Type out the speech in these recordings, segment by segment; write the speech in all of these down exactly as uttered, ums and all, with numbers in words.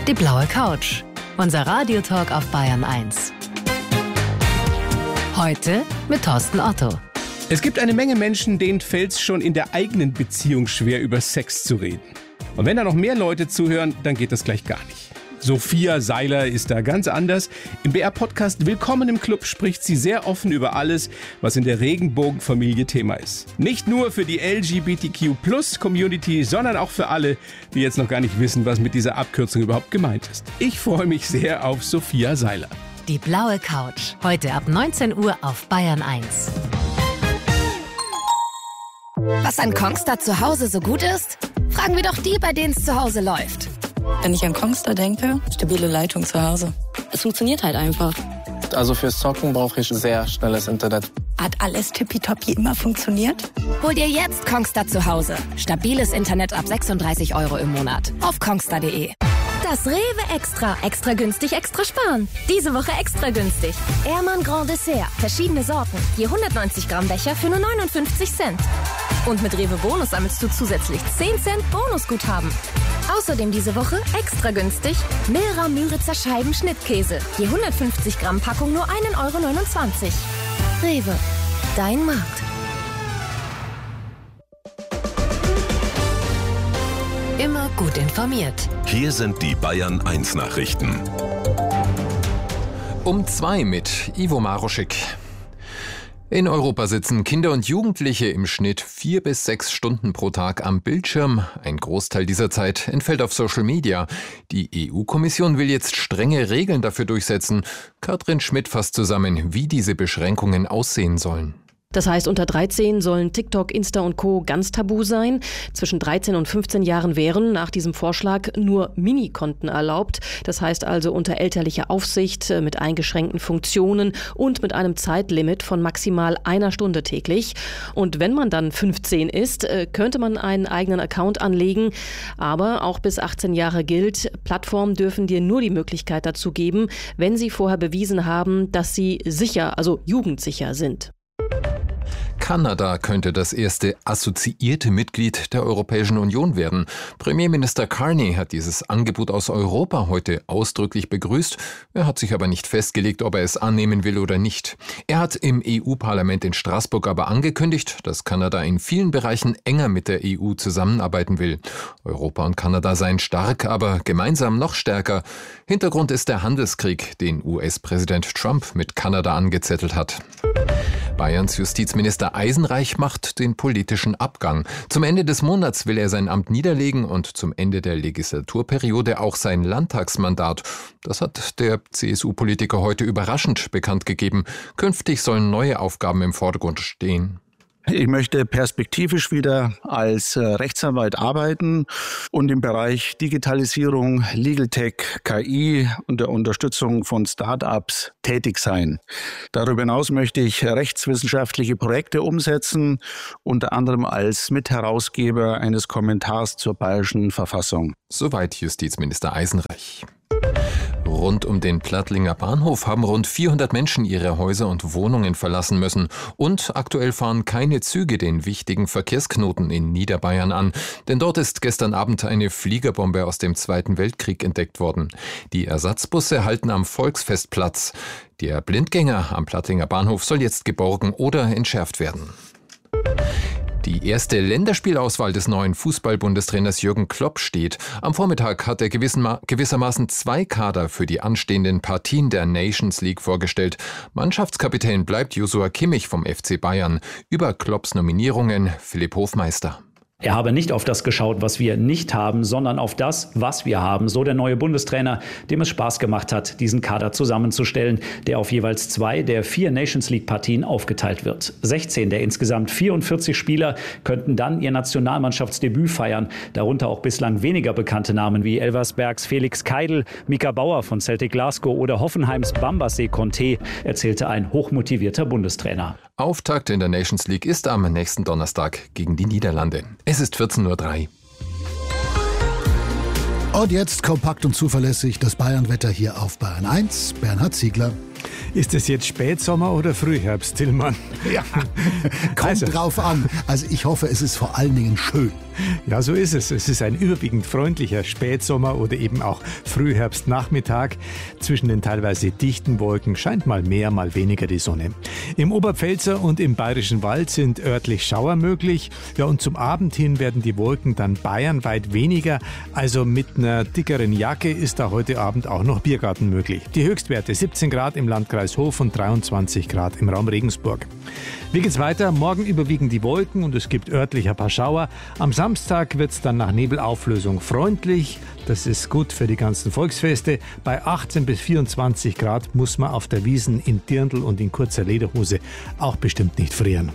Die blaue Couch. Unser Radiotalk auf Bayern eins. Heute mit Thorsten Otto. Es gibt eine Menge Menschen, denen fällt es schon in der eigenen Beziehung schwer, über Sex zu reden. Und wenn da noch mehr Leute zuhören, dann geht das gleich gar nicht. Sophia Seiler ist da ganz anders. Im B R-Podcast Willkommen im Club spricht sie sehr offen über alles, was in der Regenbogenfamilie Thema ist. Nicht nur für die L G B T Q Plus Community, sondern auch für alle, die jetzt noch gar nicht wissen, was mit dieser Abkürzung überhaupt gemeint ist. Ich freue mich sehr auf Sophia Seiler. Die blaue Couch. Heute ab neunzehn Uhr auf Bayern eins. Was an Kongstar zu Hause so gut ist? Fragen wir doch die, bei denen es zu Hause läuft. Wenn ich an Kongstar denke, stabile Leitung zu Hause. Es funktioniert halt einfach. Also fürs Zocken brauche ich sehr schnelles Internet. Hat alles tippitoppi immer funktioniert? Hol dir jetzt Kongstar zu Hause. Stabiles Internet ab sechsunddreißig Euro im Monat. Auf kongstar punkt de. Das Rewe Extra. Extra günstig, extra sparen. Diese Woche extra günstig. Ehrmann Grand Dessert. Verschiedene Sorten. Je hundertneunzig Gramm Becher für nur neunundfünfzig Cent. Und mit Rewe Bonus sammelst du zusätzlich zehn Cent Bonusguthaben. Außerdem diese Woche extra günstig Milra Müritzer Scheiben Schnittkäse. Je hundertfünfzig Gramm Packung nur ein Euro neunundzwanzig. Rewe. Dein Markt. Immer gut informiert. Hier sind die Bayern eins Nachrichten. Um zwei mit Ivo Maroschik. In Europa sitzen Kinder und Jugendliche im Schnitt vier bis sechs Stunden pro Tag am Bildschirm. Ein Großteil dieser Zeit entfällt auf Social Media. Die E U-Kommission will jetzt strenge Regeln dafür durchsetzen. Katrin Schmidt fasst zusammen, wie diese Beschränkungen aussehen sollen. Das heißt, unter dreizehn sollen TikTok, Insta und Co. ganz tabu sein. Zwischen dreizehn und fünfzehn Jahren wären nach diesem Vorschlag nur Minikonten erlaubt. Das heißt also unter elterlicher Aufsicht, mit eingeschränkten Funktionen und mit einem Zeitlimit von maximal einer Stunde täglich. Und wenn man dann fünfzehn ist, könnte man einen eigenen Account anlegen. Aber auch bis achtzehn Jahre gilt, Plattformen dürfen dir nur die Möglichkeit dazu geben, wenn sie vorher bewiesen haben, dass sie sicher, also jugendsicher sind. Kanada könnte das erste assoziierte Mitglied der Europäischen Union werden. Premierminister Carney hat dieses Angebot aus Europa heute ausdrücklich begrüßt. Er hat sich aber nicht festgelegt, ob er es annehmen will oder nicht. Er hat im E U-Parlament in Straßburg aber angekündigt, dass Kanada in vielen Bereichen enger mit der E U zusammenarbeiten will. Europa und Kanada seien stark, aber gemeinsam noch stärker. Hintergrund ist der Handelskrieg, den U S-Präsident Trump mit Kanada angezettelt hat. Bayerns Justizminister Eisenreich macht den politischen Abgang. Zum Ende des Monats will er sein Amt niederlegen und zum Ende der Legislaturperiode auch sein Landtagsmandat. Das hat der C S U-Politiker heute überraschend bekannt gegeben. Künftig sollen neue Aufgaben im Vordergrund stehen. Ich möchte perspektivisch wieder als Rechtsanwalt arbeiten und im Bereich Digitalisierung, Legal Tech, K I und der Unterstützung von Start-ups tätig sein. Darüber hinaus möchte ich rechtswissenschaftliche Projekte umsetzen, unter anderem als Mitherausgeber eines Kommentars zur Bayerischen Verfassung. Soweit Justizminister Eisenreich. Rund um den Plattlinger Bahnhof haben rund vierhundert Menschen ihre Häuser und Wohnungen verlassen müssen. Und aktuell fahren keine Züge den wichtigen Verkehrsknoten in Niederbayern an. Denn dort ist gestern Abend eine Fliegerbombe aus dem Zweiten Weltkrieg entdeckt worden. Die Ersatzbusse halten am Volksfestplatz. Der Blindgänger am Plattlinger Bahnhof soll jetzt geborgen oder entschärft werden. Die erste Länderspielauswahl des neuen Fußball-Bundestrainers Jürgen Klopp steht. Am Vormittag hat er gewissermaßen zwei Kader für die anstehenden Partien der Nations League vorgestellt. Mannschaftskapitän bleibt Joshua Kimmich vom F C Bayern. Über Klopps Nominierungen Philipp Hofmeister. Er habe nicht auf das geschaut, was wir nicht haben, sondern auf das, was wir haben. So der neue Bundestrainer, dem es Spaß gemacht hat, diesen Kader zusammenzustellen, der auf jeweils zwei der vier Nations League-Partien aufgeteilt wird. sechzehn der insgesamt vierundvierzig Spieler könnten dann ihr Nationalmannschaftsdebüt feiern. Darunter auch bislang weniger bekannte Namen wie Elversbergs Felix Keidl, Mika Bauer von Celtic Glasgow oder Hoffenheims Bambassé Conté, erzählte ein hochmotivierter Bundestrainer. Auftakt in der Nations League ist am nächsten Donnerstag gegen die Niederlande. Es ist vierzehn Uhr drei. Und jetzt kompakt und zuverlässig das Bayern-Wetter hier auf Bayern eins. Bernhard Ziegler. Ist es jetzt Spätsommer oder Frühherbst, Tillmann? Ja, kommt also drauf an. Also ich hoffe, es ist vor allen Dingen schön. Ja, so ist es. Es ist ein überwiegend freundlicher Spätsommer oder eben auch Frühherbstnachmittag. Zwischen den teilweise dichten Wolken scheint mal mehr, mal weniger die Sonne. Im Oberpfälzer und im Bayerischen Wald sind örtlich Schauer möglich. Ja, und zum Abend hin werden die Wolken dann bayernweit weniger. Also mit einer dickeren Jacke ist da heute Abend auch noch Biergarten möglich. Die Höchstwerte siebzehn Grad im Landkreis Hof und dreiundzwanzig Grad im Raum Regensburg. Wie geht's weiter? Morgen überwiegen die Wolken und es gibt örtlich ein paar Schauer. Am Samstag wird's dann nach Nebelauflösung freundlich. Das ist gut für die ganzen Volksfeste. Bei achtzehn bis vierundzwanzig Grad muss man auf der Wiesn in Dirndl und in kurzer Lederhose auch bestimmt nicht frieren.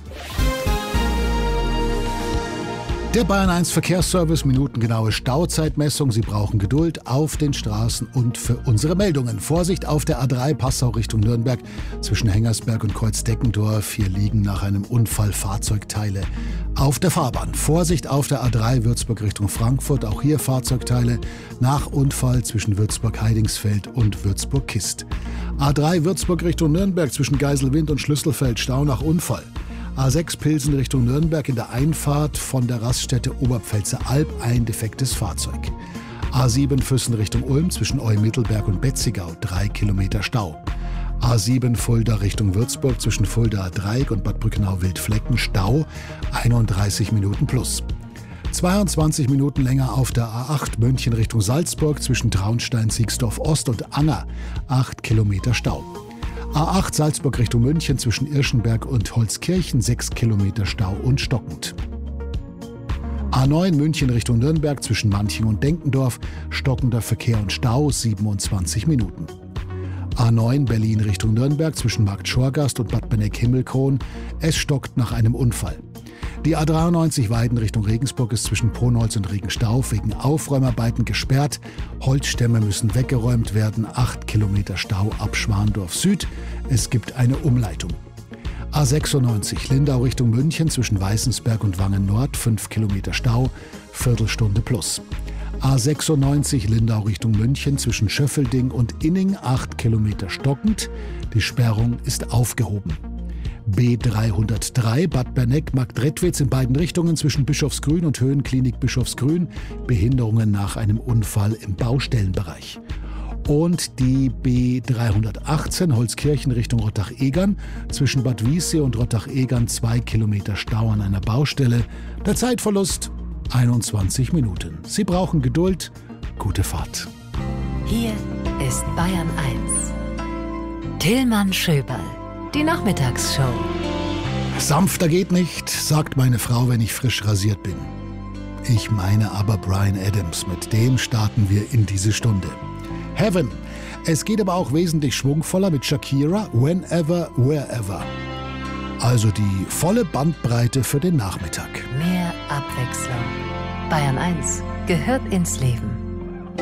Der Bayern eins Verkehrsservice, minutengenaue Stauzeitmessung. Sie brauchen Geduld auf den Straßen und für unsere Meldungen. Vorsicht auf der A drei Passau Richtung Nürnberg zwischen Hengersberg und Kreuzdeckendorf. Hier liegen nach einem Unfall Fahrzeugteile auf der Fahrbahn. Vorsicht auf der A drei Würzburg Richtung Frankfurt. Auch hier Fahrzeugteile nach Unfall zwischen Würzburg-Heidingsfeld und Würzburg-Kist. A drei Würzburg Richtung Nürnberg zwischen Geiselwind und Schlüsselfeld. Stau nach Unfall. A sechs Pilsen Richtung Nürnberg in der Einfahrt von der Raststätte Oberpfälzer Alb ein defektes Fahrzeug. A sieben Füssen Richtung Ulm zwischen Eumittelberg und Betzigau drei Kilometer Stau. A sieben Fulda Richtung Würzburg zwischen Fuldaer Dreieck und Bad Brückenau-Wildflecken Stau einunddreißig Minuten plus. zweiundzwanzig Minuten länger auf der A acht München Richtung Salzburg zwischen Traunstein, Siegsdorf Ost und Anger acht Kilometer Stau. A acht Salzburg Richtung München zwischen Irschenberg und Holzkirchen sechs Kilometer Stau und stockend. A neun München Richtung Nürnberg zwischen Manching und Denkendorf stockender Verkehr und Stau siebenundzwanzig Minuten. A neun Berlin Richtung Nürnberg zwischen Markt Schorgast und Bad Benneck-Himmelkron. Es stockt nach einem Unfall. Die A dreiundneunzig Weiden Richtung Regensburg ist zwischen Ponolz und Regenstauf wegen Aufräumarbeiten gesperrt. Holzstämme müssen weggeräumt werden. acht Kilometer Stau ab Schwandorf Süd. Es gibt eine Umleitung. A sechsundneunzig Lindau Richtung München zwischen Weißensberg und Wangen Nord. fünf Kilometer Stau, Viertelstunde plus. A sechsundneunzig Lindau Richtung München zwischen Schöffelding und Inning. acht Kilometer stockend. Die Sperrung ist aufgehoben. B dreihundertdrei Bad Berneck-Marktredwitz in beiden Richtungen zwischen Bischofsgrün und Höhenklinik Bischofsgrün. Behinderungen nach einem Unfall im Baustellenbereich. Und die B dreihundertachtzehn Holzkirchen Richtung Rottach-Egern zwischen Bad Wiessee und Rottach-Egern zwei Kilometer Stau an einer Baustelle. Der Zeitverlust einundzwanzig Minuten. Sie brauchen Geduld. Gute Fahrt. Hier ist Bayern eins. Tillmann Schöberl. Die Nachmittagsshow. Sanfter geht nicht, sagt meine Frau, wenn ich frisch rasiert bin. Ich meine aber Bryan Adams, mit dem starten wir in diese Stunde. Heaven. Es geht aber auch wesentlich schwungvoller mit Shakira, Whenever, Wherever. Also die volle Bandbreite für den Nachmittag. Mehr Abwechslung. Bayern eins gehört ins Leben.